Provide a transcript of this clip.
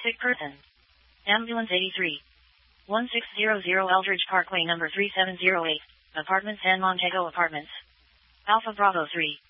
Sick person. Ambulance 83. 1600 Eldridge Parkway number 3708. Apartment San Montego Apartments. Alpha Bravo 3.